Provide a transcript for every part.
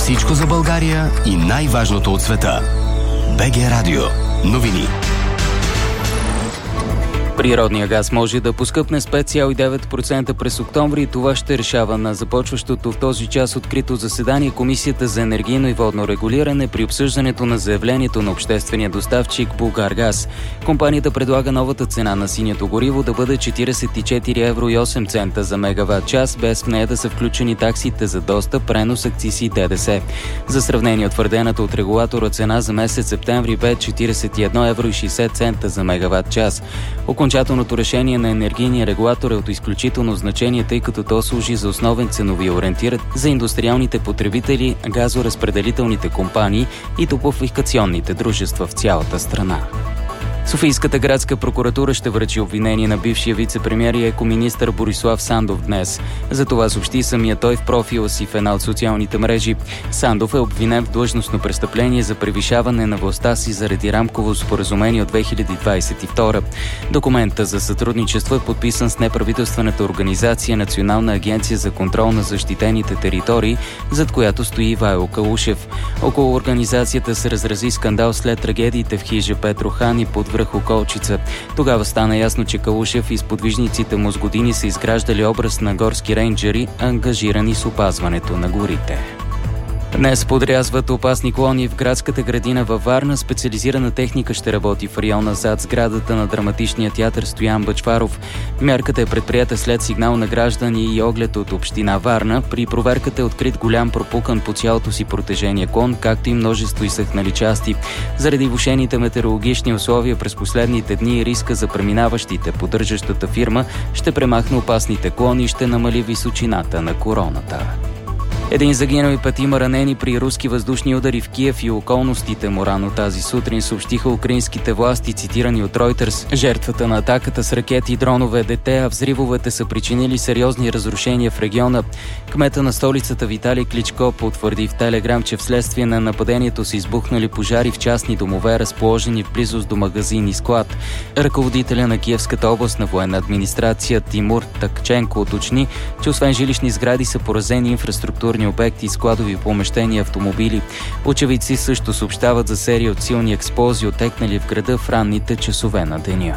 Всичко за България и най-важното от света. БГ Радио. Новини. Природният газ може да поскъпне с 5,9% през октомври и това ще решава на започващото в този час открито заседание Комисията за енергийно и водно регулиране при обсъждането на заявлението на обществения доставчик Булгаргаз. Компанията предлага новата цена на синято гориво да бъде 44 евро и 8 цента за мегаватт час, без в нея да са включени таксите за достъп, пренос, акцизи и ДДС. За сравнение, утвърдената от регулатора цена за месец септември бе 41 евро и 60 цента за мегаватт час. Окончателното решение на енергийния регулатор е от изключително значение, тъй като то служи за основен ценови ориентир за индустриалните потребители, газоразпределителните компании и топлофикационните дружества в цялата страна. Софийската градска прокуратура ще връчи обвинение на бившия вице-премиер и екоминистър Борислав Сандов днес. За това съобщи самия той в профила си в една от социалните мрежи. Сандов е обвинен в длъжностно престъпление за превишаване на властта си заради рамково споразумение от 2022. Документът за сътрудничество е подписан с неправителствената организация Национална агенция за контрол на защитените територии, зад която стои Ивайло Калушев. Около организацията се разрази скандал след трагедиите в хижа Петрохан и под връх Околчица. Тогава стана ясно, че Калушев и сподвижниците му с години са изграждали образ на горски рейнджери, ангажирани с опазването на горите. Днес подрязват опасни клони в градската градина във Варна. Специализирана техника ще работи в района зад сградата на драматичния театър Стоян Бъчваров. Мярката е предприета след сигнал на граждани и оглед от община Варна. При проверката е открит голям пропукан по цялото си протежение клон, както и множество изсъхнали части. Заради влошените метеорологични условия през последните дни и риска за преминаващите, поддържащата фирма ще премахне опасните клони и ще намали височината на короната. Един загинал и 5 ранени при руски въздушни удари в Киев и околностите му рано тази сутрин, съобщиха украинските власти, цитирани от Reuters. Жертвата на атаката с ракети и дронове е дете, а взривовете са причинили сериозни разрушения в региона. Кмета на столицата Виталий Кличко потвърди в Телеграм, че вследствие на нападението са избухнали пожари в частни домове, разположени в близост до магазин и склад. Ръководителя на Киевската областна военна администрация Тимур Такченко уточни, че освен жилищни сгради са поразени инфраструктурни обекти, складови помещения, автомобили. Очевидци също съобщават за серия от силни експлозии, отекнали в града в ранните часове на деня.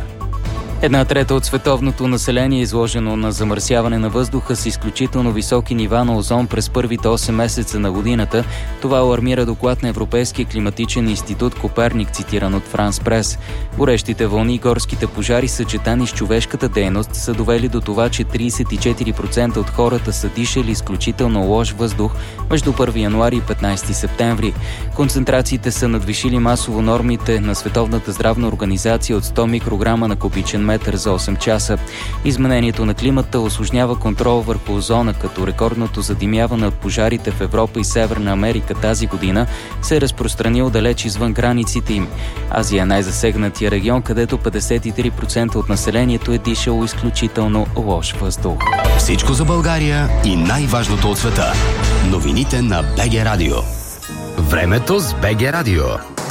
1/3 от световното население е изложено на замърсяване на въздуха с изключително високи нива на озон през първите 8 месеца на годината. Това алармира доклад на Европейския климатичен институт Коперник, цитиран от Франс Прес. Горещите вълни и горските пожари, съчетани с човешката дейност, са довели до това, че 34% от хората са дишали изключително лош въздух между 1 януари и 15 септември. Концентрациите са надвишили масово нормите на Световната здравна организация от 100 микрограма на кубичен метър за 8 часа. Изменението на климата усложнява контрол върху озона, като рекордното задимяване от пожарите в Европа и Северна Америка тази година се е разпространило далеч извън границите им. Азия е най-засегнатия регион, където 53% от населението е дишало изключително лош въздух. Всичко за България и най-важното от света. Новините на БГ Радио. Времето с БГ Радио.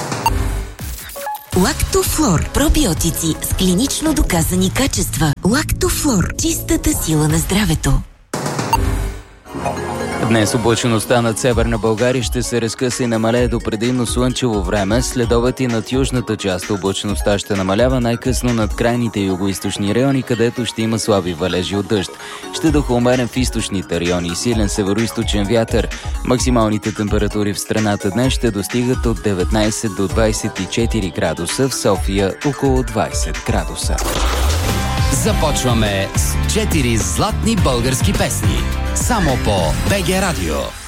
Лактофлор. Пробиотици с клинично доказани качества. Лактофлор. Чистата сила на здравето. Днес облачеността над Северна България ще се разкъса и намалее до предимно слънчево време. Следобед и над южната част облачеността ще намалява, най-късно над крайните югоизточни райони, където ще има слаби валежи от дъжд. Ще духа умерен в източните райони и силен североизточен вятър. Максималните температури в страната днес ще достигат от 19 до 24 градуса, в София около 20 градуса. Започваме с 4 златни български песни. Само по БГ Радио.